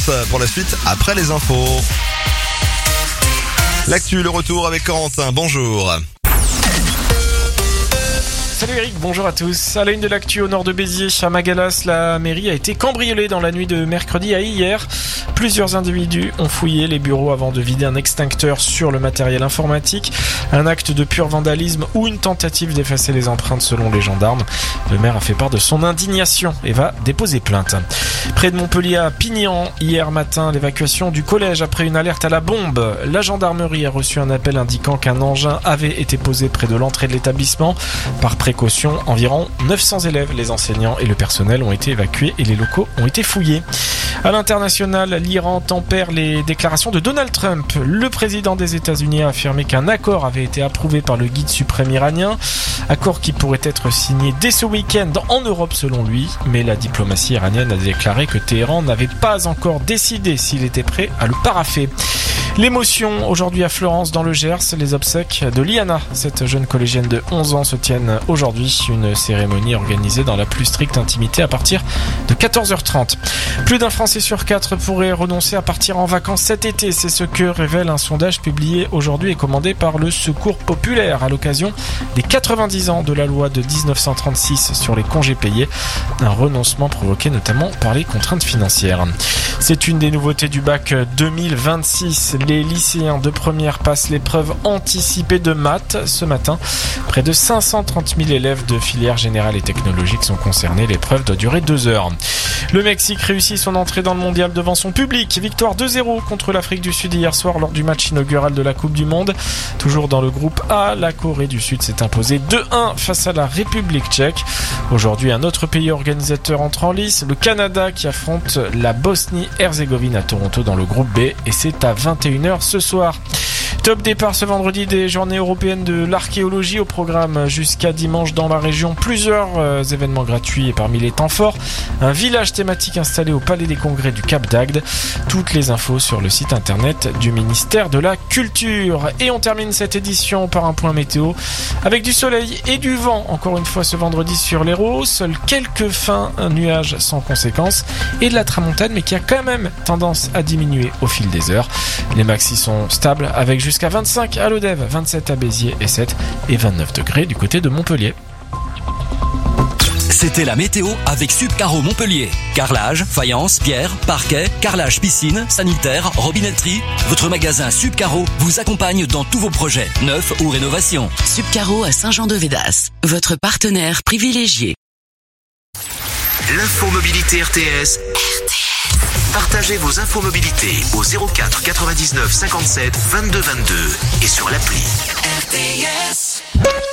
Pour la suite, après les infos. L'actu, le retour avec Corentin, bonjour. Salut Eric, bonjour à tous. À la une de l'actu au nord de Béziers, à Magalas, la mairie a été cambriolée dans la nuit de mercredi à hier. Plusieurs individus ont fouillé les bureaux avant de vider un extincteur sur le matériel informatique. Un acte de pur vandalisme ou une tentative d'effacer les empreintes selon les gendarmes. Le maire a fait part de son indignation et va déposer plainte. Près de Montpellier à Pignan, hier matin, l'évacuation du collège après une alerte à la bombe. La gendarmerie a reçu un appel indiquant qu'un engin avait été posé près de l'entrée de l'établissement. Par précaution, environ 900 élèves, les enseignants et le personnel ont été évacués et les locaux ont été fouillés. À l'international, l'Iran tempère les déclarations de Donald Trump. Le président des États-Unis a affirmé qu'un accord avait été approuvé par le guide suprême iranien. Accord qui pourrait être signé dès ce week-end en Europe selon lui. Mais la diplomatie iranienne a déclaré que Téhéran n'avait pas encore décidé s'il était prêt à le paraffer. L'émotion aujourd'hui à Florence dans le Gers, les obsèques de Liana, cette jeune collégienne de 11 ans, se tiennent aujourd'hui. Une cérémonie organisée dans la plus stricte intimité à partir de 14h30. Plus d'un Français sur 4 pourrait renoncer à partir en vacances cet été. C'est ce que révèle un sondage publié aujourd'hui et commandé par le Secours Populaire à l'occasion des 90 ans de la loi de 1936 sur les congés payés. Un renoncement provoqué notamment par les contraintes financières. C'est une des nouveautés du bac 2026. Les lycéens de première passent l'épreuve anticipée de maths ce matin. Près de 530 000 élèves de filières générales et technologiques sont concernés. L'épreuve doit durer 2 heures. Le Mexique réussit son entrée dans le mondial devant son public. Victoire 2-0 contre l'Afrique du Sud hier soir lors du match inaugural de la Coupe du Monde. Toujours dans le groupe A, la Corée du Sud s'est imposée 2-1 face à la République tchèque. Aujourd'hui, un autre pays organisateur entre en lice, le Canada qui affronte la Bosnie-Herzégovine à Toronto dans le groupe B et c'est à 21h ce soir. Top départ ce vendredi des journées européennes de l'archéologie au programme jusqu'à dimanche dans la région. Plusieurs événements gratuits et parmi les temps forts, un village thématique installé au Palais des Congrès du Cap d'Agde. Toutes les infos sur le site internet du ministère de la Culture. Et on termine cette édition par un point météo avec du soleil et du vent encore une fois ce vendredi sur l'Hérault. Seuls quelques fins nuages sans conséquence et de la tramontane mais qui a quand même tendance à diminuer au fil des heures. Les maxis sont stables avec jusqu'à 25 à Lodève, 27 à Béziers et 7 et 29 degrés du côté de Montpellier. C'était la météo avec Subcaro Montpellier. Carrelage, faïence, pierre, parquet, carrelage piscine, sanitaire, robinetterie. Votre magasin Subcaro vous accompagne dans tous vos projets, neufs ou rénovations. Subcaro à Saint-Jean-de-Védas, votre partenaire privilégié. L'infomobilité RTS. Partagez vos infomobilités au 04 99 57 22 22 et sur l'appli RTS.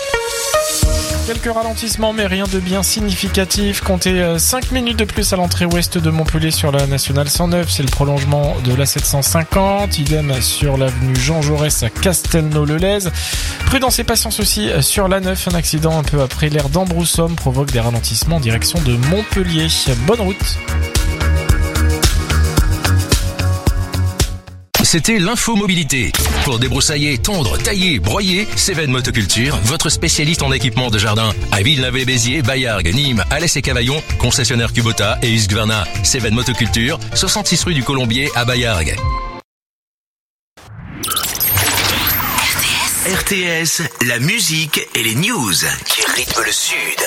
Quelques ralentissements mais rien de bien significatif. Comptez 5 minutes de plus à l'entrée ouest de Montpellier sur la nationale 109. C'est le prolongement de la 750. Idem sur l'avenue Jean Jaurès à Castelnau-le-Lez. Prudence et patience aussi sur la 9. Un accident un peu après l'aire d'Ambroussomme provoque des ralentissements en direction de Montpellier. Bonne route. C'était l'infomobilité. Pour débroussailler, tondre, tailler, broyer, Cévennes Motoculture, votre spécialiste en équipement de jardin. À Villeneuve-les-Béziers, Baillargues, Nîmes, Alès et Cavaillon, concessionnaire Kubota et Husqvarna. Cévennes Motoculture, 66 rue du Colombier à Baillargues. RTS, la musique et les news qui rythment le Sud.